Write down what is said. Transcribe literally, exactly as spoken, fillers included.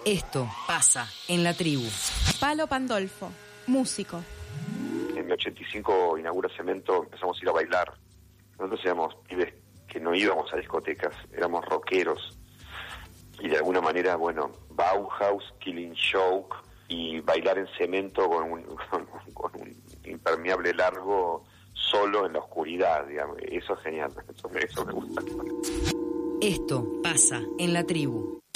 Esto pasa en la tribu. Palo Pandolfo, músico. En el ochenta y cinco inaugura Cemento, empezamos a ir a bailar. Nosotros éramos pibes que no íbamos a discotecas, éramos rockeros. Y de alguna manera, bueno, Bauhaus, Killing Joke y bailar en Cemento con un, con un impermeable largo solo en la oscuridad, digamos. Eso es genial, eso, eso me gusta. Esto pasa en la tribu.